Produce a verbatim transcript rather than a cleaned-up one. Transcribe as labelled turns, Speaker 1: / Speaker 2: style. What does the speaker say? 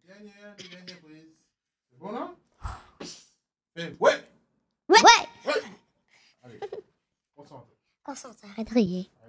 Speaker 1: Dernière, dernière prise. C'est bon, là? Eh, ouais!
Speaker 2: Ouais!
Speaker 1: Ouais! Allez, concentre.
Speaker 2: Concentre, arrête de rire.